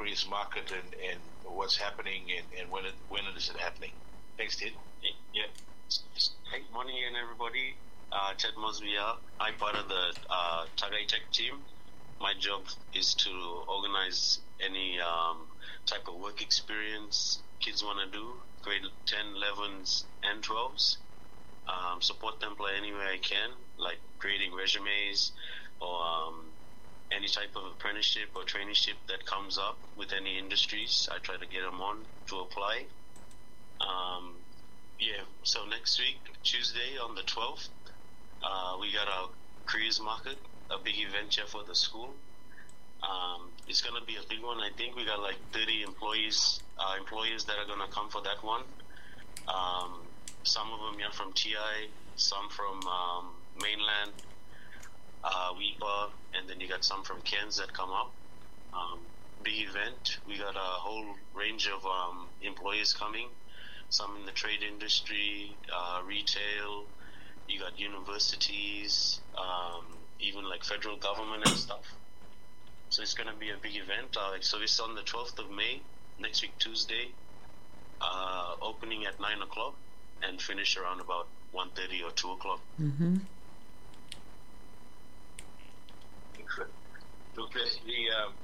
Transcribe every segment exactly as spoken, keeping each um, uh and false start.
careers market and, and what's happening and, and when it when is it happening. Thanks, Ted. Yeah. Hey, morning again, everybody. Uh, Ted Mosby here. I'm part of the uh, Tagai Tech team. My job is to organize any um, type of work experience kids want to do, grade ten, elevens, and twelves. Um, support them play any way I can, like creating resumes or um, any type of apprenticeship or traineeship that comes up with any industries. I try to get them on to apply. Um, yeah, so next week, Tuesday on the twelfth, uh, we got our careers market, a big event here for the school. Um, it's going to be a big one. I think we got like thirty employees, uh, employees that are going to come for that one. Um, some of them are from T I, some from um, mainland, uh, Weepa, and then you got some from Cairns that come up. Um, big event. We got a whole range of um, employees coming. Some in the trade industry, uh, retail. You got universities, um, even like federal government and stuff. So it's going to be a big event. Uh, so it's on the twelfth of May, next week Tuesday, uh, opening at nine o'clock and finish around about one thirty or two o'clock. Mm-hmm. Look, the, the, um,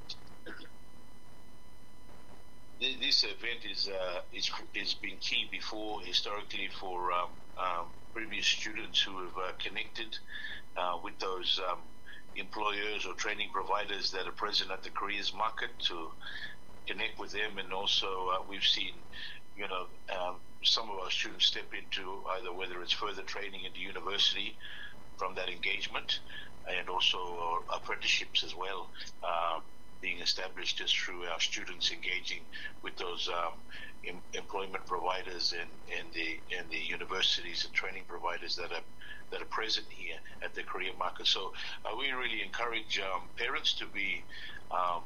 this event is uh, is is been key before historically for um, um, previous students who have uh, connected uh, with those um, employers or training providers that are present at the careers market to connect with them, and also uh, we've seen, you know, um, some of our students step into either whether it's further training into university from that engagement, and also uh, apprenticeships as well. Uh, being established just through our students engaging with those um, em employment providers and, and the and the universities and training providers that are that are present here at the career market. So uh, we really encourage um, parents to be um,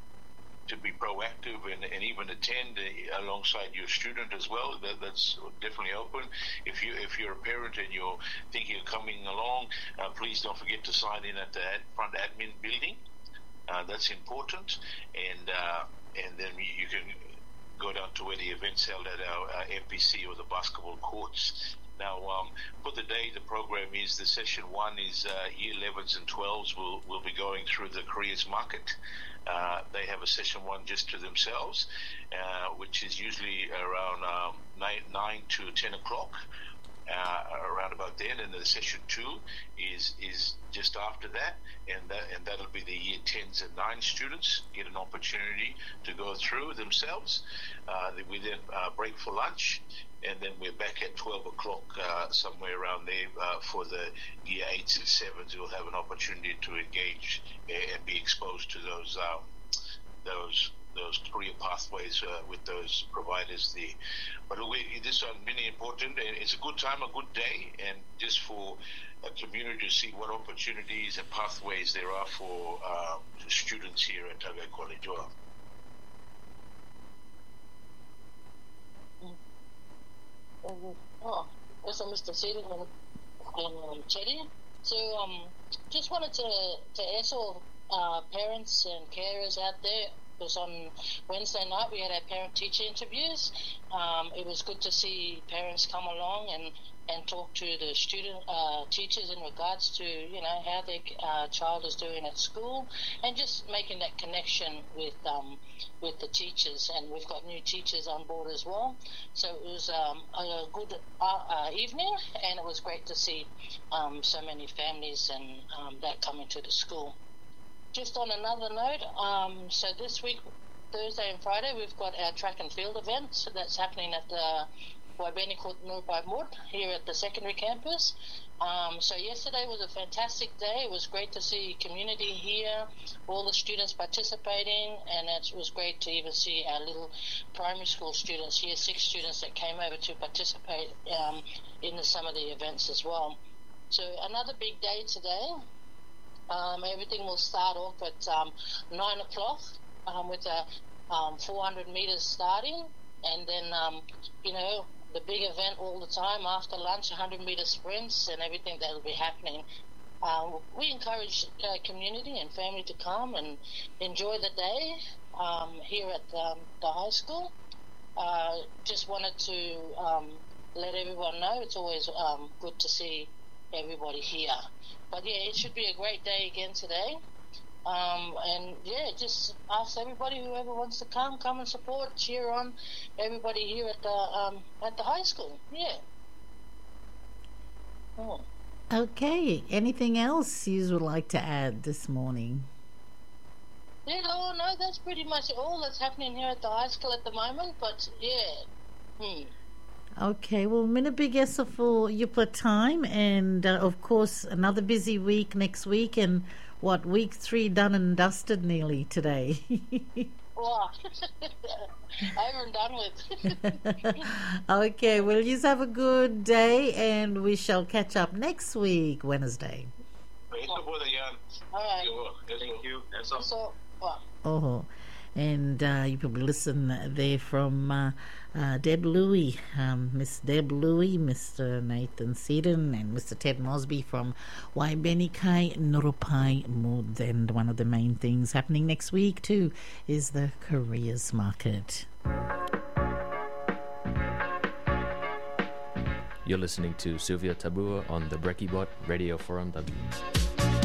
to be proactive and, and even attend uh, alongside your student as well. That, that's definitely open. If you if you're a parent and you're thinking of coming along, uh, please don't forget to sign in at the ad, front admin building. Uh, that's important, and uh, and then you can go down to where the event's held at our uh, M P C or the basketball courts. Now, um, for the day, the program is the session one is uh, year elevens and twelves will will be going through the careers market. Uh, they have a session one just to themselves, uh, which is usually around um, nine, nine to ten o'clock. Uh, around about then, and the session two is is just after that, and that and that'll be the year tens and nine students get an opportunity to go through themselves. Uh, we then uh, break for lunch, and then we're back at twelve o'clock uh, somewhere around there uh, for the year eights and sevens who will have an opportunity to engage and be exposed to those um, those. those career pathways uh, with those providers there. But we, this is really important, and it's a good time, a good day, and just for a community to see what opportunities and pathways there are for uh, students here at Tagai College. Mm-hmm. Oh, also Mister Seaton and um, Teddy. So, um, just wanted to to ask all uh, parents and carers out there. Because on Wednesday night we had our parent-teacher interviews. Um, it was good to see parents come along and, and talk to the student uh, teachers in regards to, you know, how their uh, child is doing at school, and just making that connection with um, with the teachers. And we've got new teachers on board as well. So it was um, a good uh, uh, evening, and it was great to see um, so many families and um, that coming to the school. Just on another note, um, so this week, Thursday and Friday, we've got our track and field event. So that's happening at the Waibeni Nurupai Mud here at the secondary campus. Um, so yesterday was a fantastic day. It was great to see community here, all the students participating, and it was great to even see our little primary school students, year six students that came over to participate um, in the, some of the events as well. So another big day today. Um, everything will start off at um, nine o'clock um, with a um, four hundred meters starting, and then um, you know, the big event all the time after lunch, one hundred meter sprints and everything that will be happening. Uh, we encourage uh, community and family to come and enjoy the day. um, here at um, the high school. Uh, just wanted to um, let everyone know it's always um, good to see everybody here. But yeah, it should be a great day again today. Um, and yeah, just ask everybody, whoever wants to come, come and support, cheer on everybody here at the um, at the high school. Yeah. Oh. Okay. Anything else you would like to add this morning? Yeah, no, no, that's pretty much all that's happening here at the high school at the moment. But yeah. Hmm. Okay, well, mina bigesa for your time, and uh, of course another busy week next week, and what, week three done and dusted nearly today. Wow. I haven't done with. Okay, well, you have a good day, and we shall catch up next week, Wednesday. All right. Thank you. That's all. So, wow. Oh, and uh, you probably listen there from uh, uh, Deb Louie, um, Miss Deb Louie, Mister Nathan Seddon, and Mister Ted Mosby from Waibenikai Nurupai Mood. And one of the main things happening next week too is the careers market. You're listening to Sylvia Tabua on the Brekkie Bot Radio Forum W.